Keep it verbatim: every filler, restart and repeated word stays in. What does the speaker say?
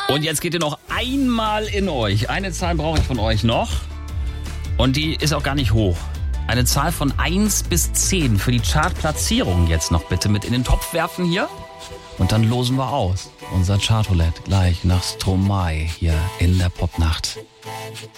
Und jetzt geht ihr noch einmal in euch. Eine Zahl brauche ich von euch noch. Und die ist auch gar nicht hoch. Eine Zahl von eins bis zehn für die Chartplatzierung jetzt noch bitte mit in den Topf werfen hier. Und dann losen wir aus. Unser Chartroulette gleich nach Stromae hier in der Popnacht.